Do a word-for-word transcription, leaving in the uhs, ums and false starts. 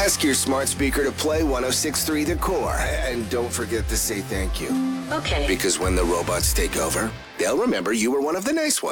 Ask your smart speaker to play one oh six point three The Core. And don't forget to say thank you. Okay. Because when the robots take over, they'll remember you were one of the nice ones.